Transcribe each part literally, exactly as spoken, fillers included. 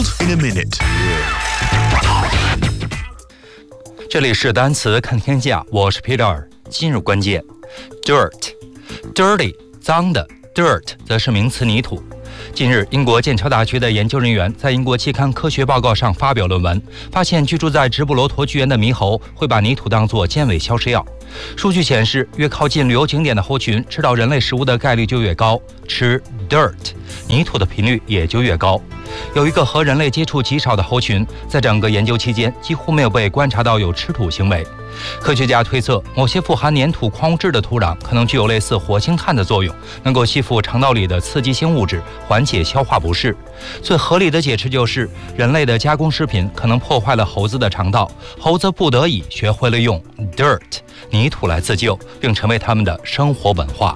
World in a minute。 这里是单词看天下，我是 Peter。今日关键 ，dirt，dirty， 脏的 ，dirt 则是名词泥土。近日，英国剑桥大学的研究人员在英国期刊《科学报告》上发表论文，发现居住在直布罗陀巨岩的猕猴会把泥土当作尖尾消食药。数据显示，越靠近旅游景点的猴群，吃到人类食物的概率就越高，吃 dirt 泥土的频率也就越高。有一个和人类接触极少的猴群，在整个研究期间几乎没有被观察到有吃土行为。科学家推测，某些富含粘土矿物质的土壤可能具有类似活性炭的作用，能够吸附肠道里的刺激性物质，缓解消化不适。最合理的解释就是，人类的加工食品可能破坏了猴子的肠道，猴子不得已学会了用 dirt 泥土来自救，并成为他们的生活文化。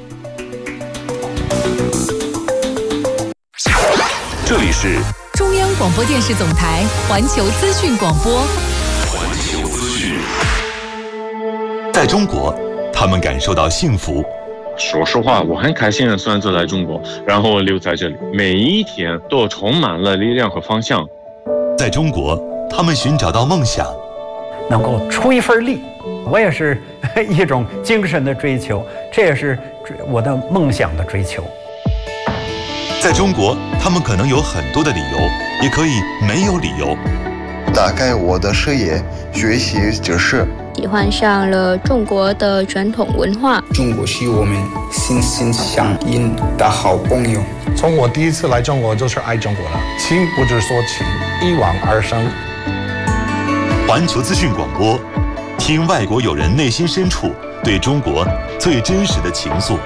这里是中央广播电视总台环球资讯广播。 环球资讯。在中国，他们感受到幸福。 说实话，我很开心的选择来中国，然后留在这里，每一天都充满了力量和方向。 在中国，他们寻找到梦想， 能够出一份力，我也是一种精神的追求，这也是我的梦想的追求。 在中国，他们可能有很多的理由，也可以没有理由。 打开我的视野，学习知识， 喜欢上了中国的传统文化。 中国是我们心心相印的好朋友。 从我第一次来中国就是爱中国了，情不知所起，一往而生。 环球资讯广播，听外国友人内心深处对中国最真实的情愫。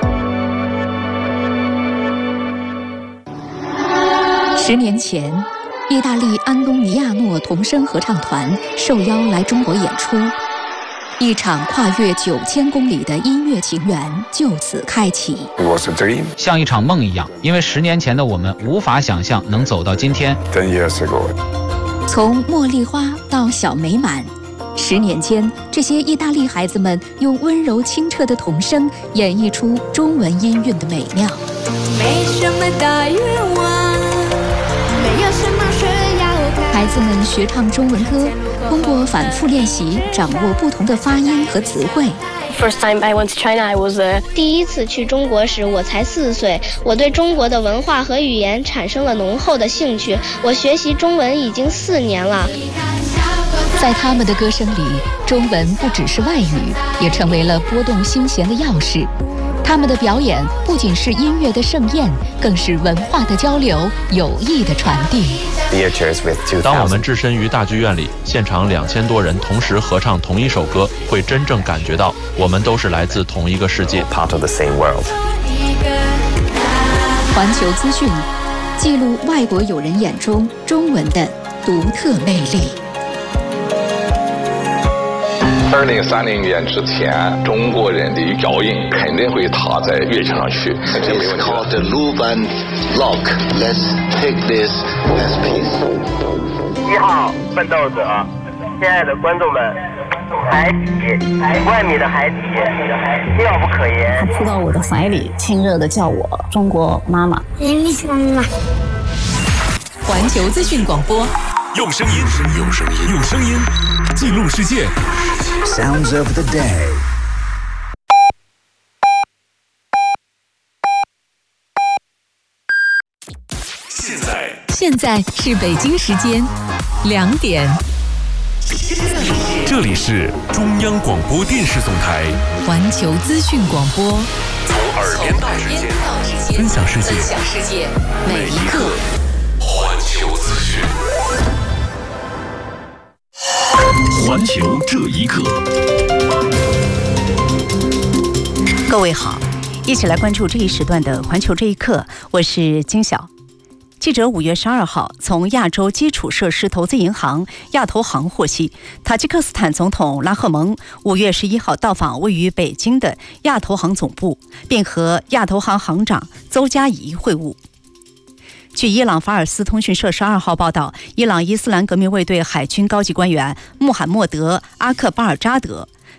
十年前，意大利安东尼亚诺童声合唱团受邀来中国演出，一场跨越九千公里的音乐情缘就此开启。 像一场梦一样，因为十年前的我们无法想象能走到今天。 从茉莉花到小美满，十年间，这些意大利孩子们用温柔清澈的童声演绎出中文音韵的美妙。 没什么大愿望，没有什么需要看。 孩子们学唱中文歌，通过反复练习，掌握不同的发音和词汇。 First time I went to China, I was a... 第一次去中国时，我才四岁。我对中国的文化和语言产生了浓厚的兴趣。我学习中文已经四年了。 在他们的歌声里，中文不只是外语，也成为了拨动心弦的钥匙。他们的表演不仅是音乐的盛宴，更是文化的交流、友谊的传递。 当我们置身于大剧院里，现场两千多人同时合唱同一首歌，会真正感觉到我们都是来自同一个世界。 Part of the same world。环球资讯，记录外国友人眼中中文的独特魅力。 二零三零年之前，中国人的脚印肯定会踏在乐器上去。 It's called the Luban Lock. Let's take this as peace. 一号奋斗者，亲爱的观众们，海底万米的海底，妙不可言。 他扑到我的怀里，亲热地叫我中国妈妈。 你喜欢妈妈。 环球资讯广播， 用声音，用声音，用声音记录世界。 Sounds of the day。 现在， 现在是北京时间两点。 这里是中央广播电视总台环球资讯广播， 从耳边到指尖，分享世界， 分享世界每一刻。 环球资讯，环球这一刻。 各位好，一起来关注这一时段的环球这一刻，我是金晓。记者五月十二号从亚洲基础设施投资银行亚投行获悉，塔吉克斯坦总统拉赫蒙五月十一号到访位于北京的亚投行总部，并和亚投行行长邹嘉仪会晤。据伊朗法尔斯通讯社十二号报道，伊朗伊斯兰革命卫队海军高级官员穆罕默德·阿克巴尔扎德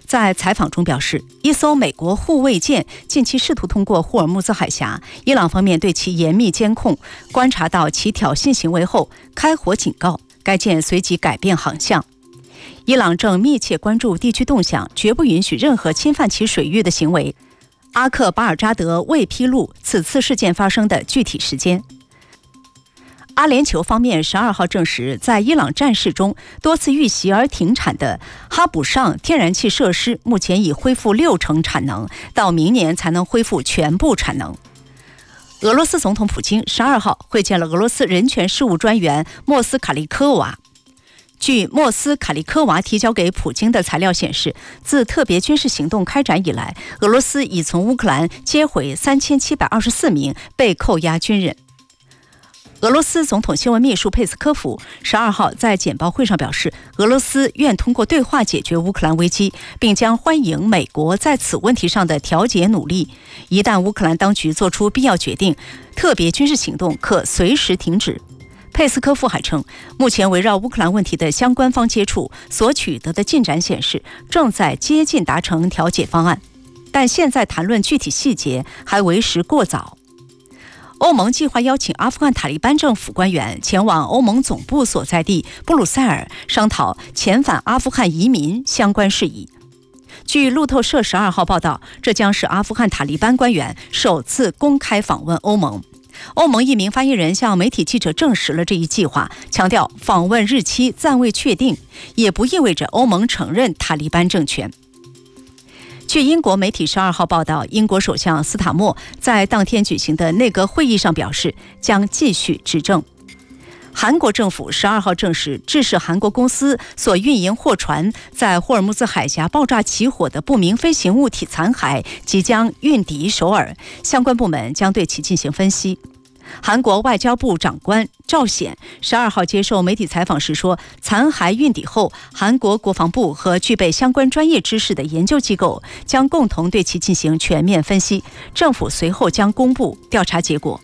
在采访中表示，一艘美国护卫舰近期试图通过霍尔木兹海峡，伊朗方面对其严密监控，观察到其挑衅行为后开火警告，该舰随即改变航向。伊朗正密切关注地区动向，绝不允许任何侵犯其水域的行为。阿克巴尔扎德未披露此次事件发生的具体时间。阿联酋方面十二号证实，在伊朗战事中多次遇袭而停产的哈卜尚天然气设施目前已恢复六成产能，到明年才能恢复全部产能。俄罗斯总统普京十二号会见了俄罗斯人权事务专员莫斯卡利科娃。据莫斯卡利科娃提交给普京的材料显示，自特别军事行动开展以来，俄罗斯已从乌克兰接回三千七百二十四名被扣押军人。俄罗斯总统新闻秘书佩斯科夫十二号在简报会上表示，俄罗斯愿通过对话解决乌克兰危机，并将欢迎美国在此问题上的调解努力。一旦乌克兰当局做出必要决定，特别军事行动可随时停止。佩斯科夫还称，目前围绕乌克兰问题的相关方接触所取得的进展显示，正在接近达成调解方案，但现在谈论具体细节还为时过早。欧盟计划邀请阿富汗塔利班政府官员前往欧盟总部所在地布鲁塞尔，商讨遣返阿富汗移民相关事宜。据路透社十二号报道，这将是阿富汗塔利班官员首次公开访问欧盟。欧盟一名发言人向媒体记者证实了这一计划，强调访问日期暂未确定，也不意味着欧盟承认塔利班政权。据英国媒体十二号报道，英国首相斯塔默在当天举行的内阁会议上表示，将继续执政。韩国政府十二号证实，致使韩国公司所运营货船在霍尔木兹海峡爆炸起火的不明飞行物体残骸即将运抵首尔，相关部门将对其进行分析。韩国外交部长官赵显十二号接受媒体采访时说，残骸运抵后，韩国国防部和具备相关专业知识的研究机构将共同对其进行全面分析，政府随后将公布调查结果。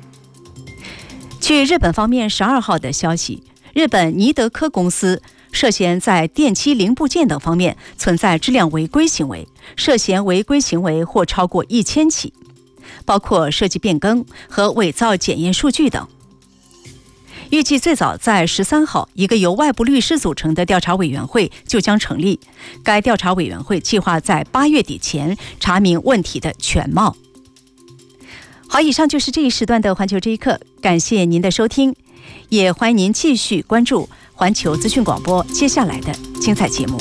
据日本方面十二号的消息，日本尼德科公司涉嫌在电机零部件等方面存在质量违规行为，涉嫌违规行为或超过一千起，包括设计变更和伪造检验数据等。预计最早在十三号，一个由外部律师组成的调查委员会就将成立。该调查委员会计划在八月底前查明问题的全貌。好，以上就是这一时段的环球这一刻，感谢您的收听，也欢迎您继续关注环球资讯广播接下来的精彩节目。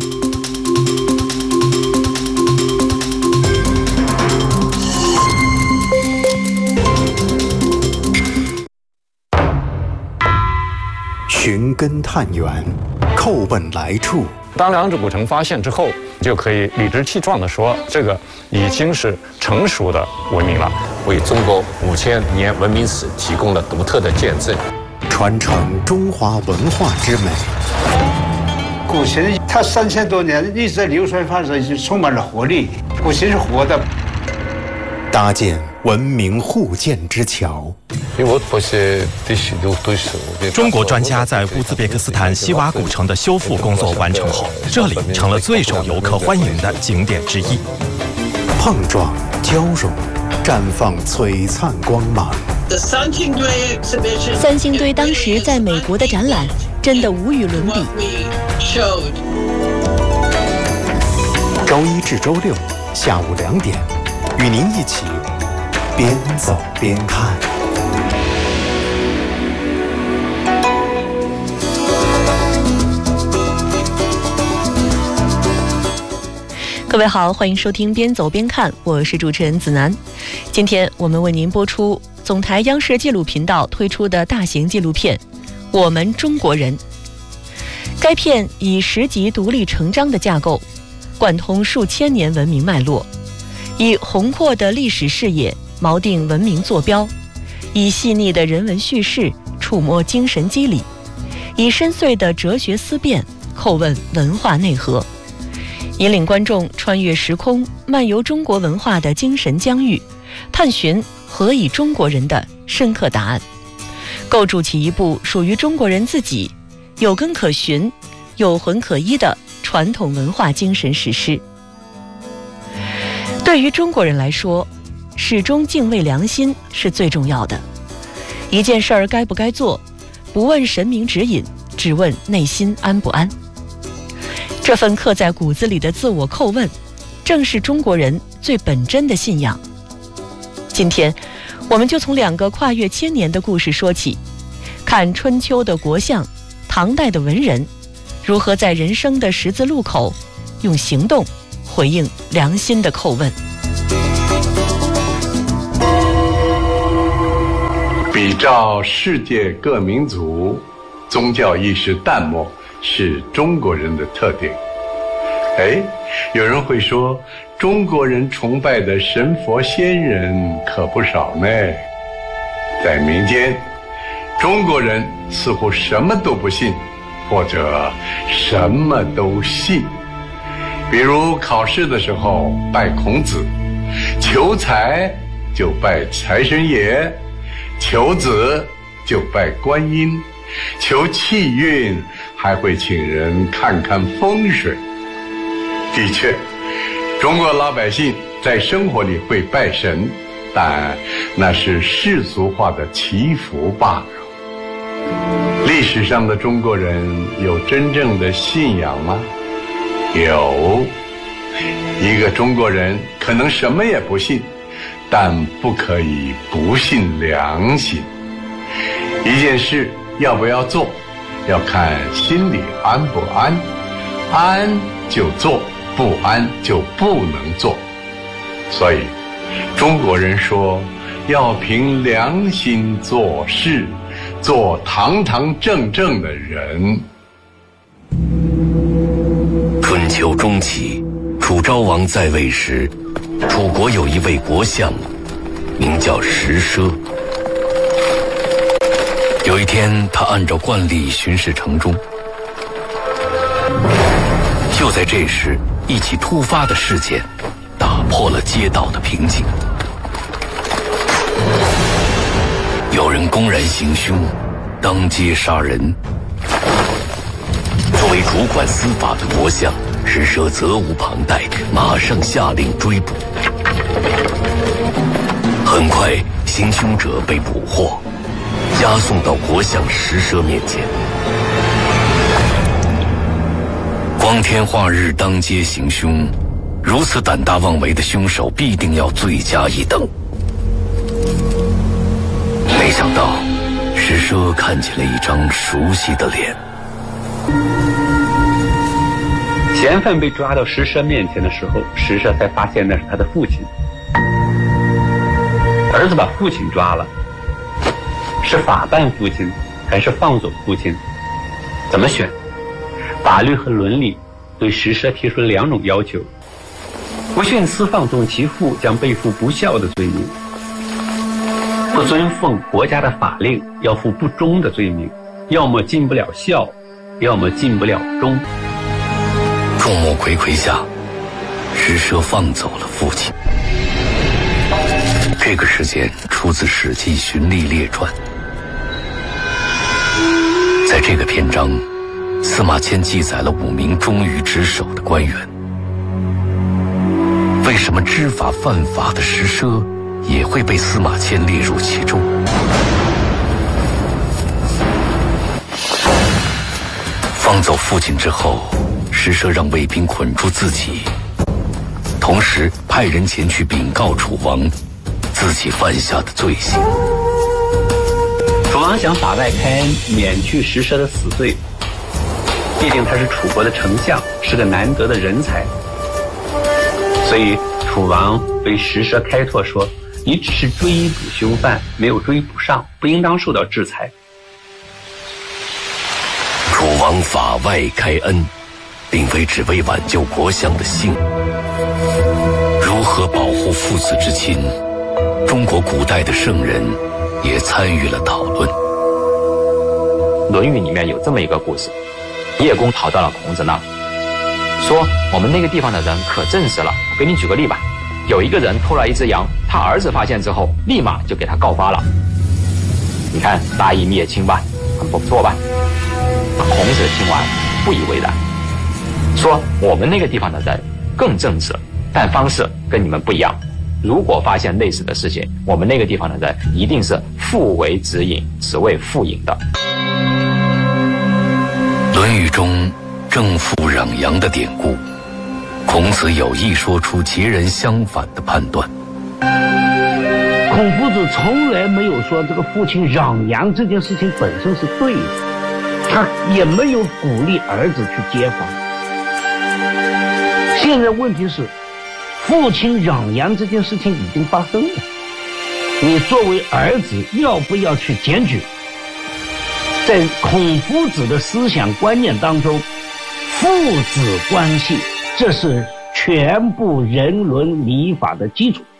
寻根探源，叩问来处。 当两指古城发现之后，就可以理直气壮地说，这个已经是成熟的文明了， 为中国五千年文明史提供了独特的见证， 传承中华文化之美。 古琴它三千多年一直在流传发展，是充满了活力。古琴是活的， 搭建文明互鉴之桥。 中国专家在乌兹别克斯坦西瓦古城的修复工作完成后，这里成了最受游客欢迎的景点之一。 碰撞、交融，绽放璀璨光芒。 三星堆当时在美国的展览真的无与伦比。 周一至周六下午两点，与您一起边走边看。 各位好，欢迎收听边走边看，我是主持人子楠。今天我们为您播出总台央视纪录频道推出的大型纪录片《我们中国人》。该片以十集独立成章的架构，贯通数千年文明脉络，以宏阔的历史视野锚定文明坐标，以细腻的人文叙事触摸精神机理，以深邃的哲学思辨叩问文化内核，引领观众穿越时空，漫游中国文化的精神疆域，探寻何以中国人的深刻答案，构筑起一部属于中国人自己有根可循、有魂可依的传统文化精神实施。对于中国人来说，始终敬畏良心是最重要的。一件事儿该不该做，不问神明指引，只问内心安不安。这份刻在骨子里的自我叩问，正是中国人最本真的信仰。今天，我们就从两个跨越千年的故事说起，看春秋的国相，唐代的文人，如何在人生的十字路口，用行动回应良心的叩问。 比照世界各民族，宗教意识淡漠是中国人的特点。哎，有人会说，中国人崇拜的神佛仙人可不少呢。在民间，中国人似乎什么都不信，或者什么都信。比如考试的时候拜孔子，求财就拜财神爷，求子就拜观音，求气运还会请人看看风水。的确，中国老百姓在生活里会拜神，但那是世俗化的祈福罢了。历史上的中国人有真正的信仰吗？有。一个中国人可能什么也不信，但不可以不信良心。一件事要不要做，要看心里安不安，安就做，不安就不能做。所以中国人说，要凭良心做事，做堂堂正正的人。 春秋中期，楚昭王在位时，楚国有一位国相，名叫石奢。有一天，他按照惯例巡视城中。就在这时，一起突发的事件打破了街道的平静。有人公然行凶，当街杀人。作为主管司法的国相，石奢责无旁贷，马上下令追捕。很快，行凶者被捕获，押送到国相石奢面前。光天化日当街行凶，如此胆大妄为的凶手必定要罪加一等。没想到，石奢看见了一张熟悉的脸。 嫌犯被抓到石奢面前的时候，石奢才发现那是他的父亲。儿子把父亲抓了，是法办父亲还是放走父亲？怎么选？法律和伦理对石奢提出了两种要求：不徇私放纵其父，将背负不孝的罪名；不遵奉国家的法令，要负不忠的罪名。要么尽不了孝，要么尽不了忠。 众目睽睽下，石奢放走了父亲。这个事件出自《史记·荀吏列传》。在这个篇章，司马迁记载了五名忠于职守的官员。为什么知法犯法的石奢也会被司马迁列入其中？放走父亲之后，石奢让卫兵捆住自己，同时派人前去禀告楚王自己犯下的罪行。 楚王想法外开恩，免去石奢的死罪，毕竟他是楚国的丞相，是个难得的人才。所以楚王为石奢开拓说，你只是追捕凶犯，没有追捕上，不应当受到制裁。 楚王法外开恩，并非只为挽救国相的性。如何保护父子之亲，中国古代的圣人也参与了讨论。 《论语》里面有这么一个故事，叶公逃到了孔子那儿，说我们那个地方的人可正直了。我给你举个例吧，有一个人偷了一只羊，他儿子发现之后，立马就给他告发了。你看大义灭亲吧，很不错吧？孔子听完不以为然， 说我们那个地方的人更正直，但方式跟你们不一样。如果发现类似的事情，我们那个地方的人一定是父为子隐，子为父隐的。 《论语》中正负攘阳的典故，孔子有意说出截然相反的判断。 孔夫子从来没有说这个父亲攘阳这件事情本身是对的，他也没有鼓励儿子去街访。现在问题是，父亲攘阳这件事情已经发生了，你作为儿子要不要去检举？在孔夫子的思想观念当中，父子关系这是全部人伦礼法的基础。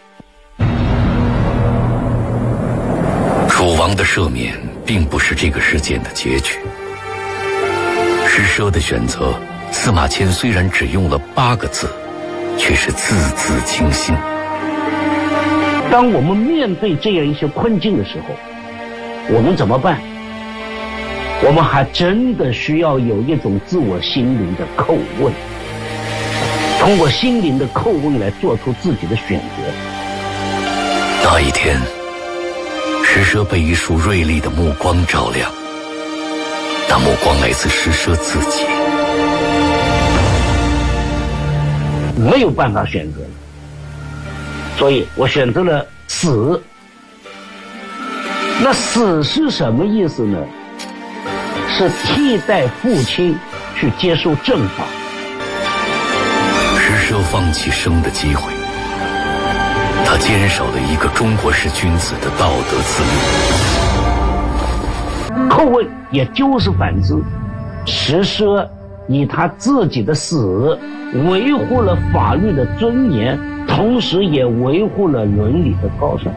楚王的赦免并不是这个事件的结局。施奢的选择，司马迁虽然只用了八个字，却是字字清新。 当我们面对这样一些困境的时候，我们怎么办？我们还真的需要有一种自我心灵的叩问，通过心灵的叩问来做出自己的选择。 那一天，施奢被一束锐利的目光照亮，那目光来自施奢自己。 没有办法选择，所以我选择了死。那死是什么意思呢？是替代父亲去接受正法。 施奢放弃生的机会，他坚守了一个中国式君子的道德自律。 叩问也就是反之，施奢以他自己的死维护了法律的尊严，同时也维护了伦理的高尚。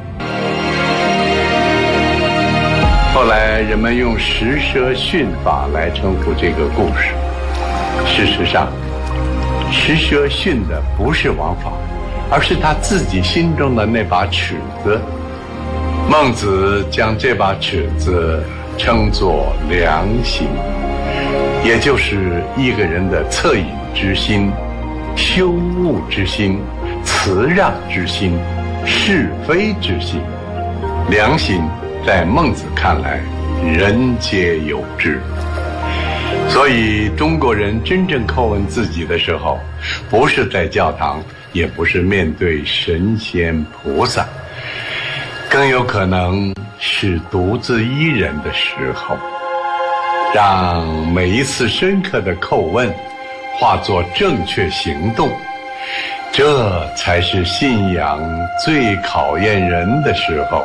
后来人们用施奢训法来称呼这个故事。事实上，施奢训的不是王法，而是他自己心中的那把尺子。孟子将这把尺子称作良心，也就是一个人的恻隐之心、羞恶之心、辞让之心、是非之心。良心在孟子看来，人皆有之。所以中国人真正叩问自己的时候，不是在教堂，也不是面对神仙菩萨，更有可能是独自一人的时候。让每一次深刻的叩问化作正确行动，这才是信仰最考验人的时候。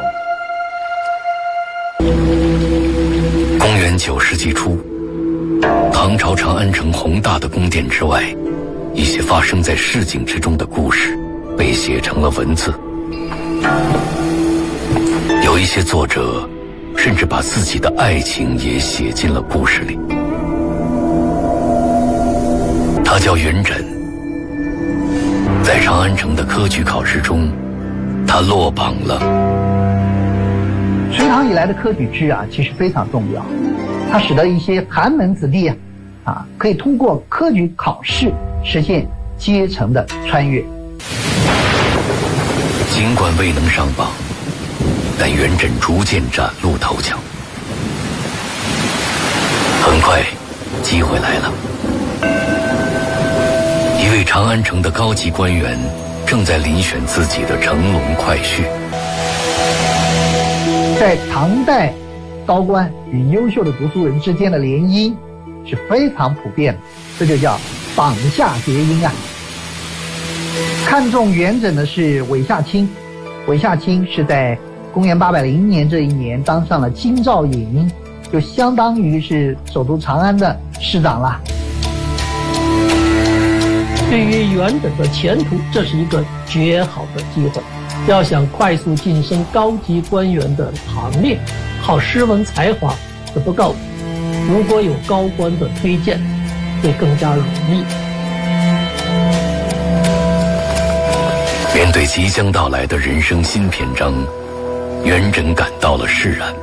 公元九世纪初，唐朝长安城宏大的宫殿之外，一些发生在市井之中的故事被写成了文字。有一些作者甚至把自己的爱情也写进了故事里。他叫元稹，在长安城的科举考试中，他落榜了。 隋唐以来的科举制啊，其实非常重要，它使得一些寒门子弟啊，啊，可以通过科举考试实现阶层的穿越。 尽管未能上榜，但元稹逐渐崭露头角。很快，机会来了。一位长安城的高级官员正在遴选自己的乘龙快婿。 在唐代，高官与优秀的读书人之间的联姻是非常普遍的，这就叫榜下结姻啊。看中元稹的是韦夏卿，韦夏卿是在公元八百零年这一年当上了京兆尹，就相当于是首都长安的市长了。 对于元稹的前途，这是一个绝好的机会。要想快速晋升高级官员的行列，靠诗文才华是不够的，如果有高官的推荐，会更加容易。 面对即将到来的人生新篇章，元稹感到了释然。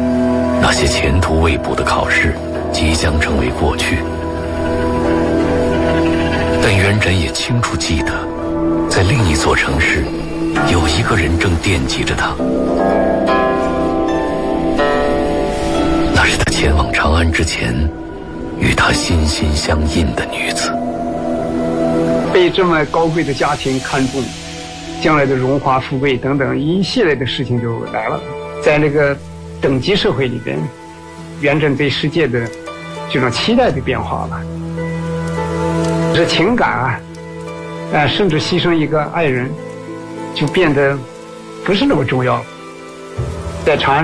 那些前途未卜的考试即将成为过去。 但元稹也清楚记得，在另一座城市，有一个人正惦记着他。那是他前往长安之前，与他心心相印的女子。 被这么高贵的家庭看中，将来的荣华富贵等等一系列的事情就来了。在那个等级社会里边，元稹对世界的这种期待的变化了。这情感啊，呃，甚至牺牲一个爱人，就变得不是那么重要。在长安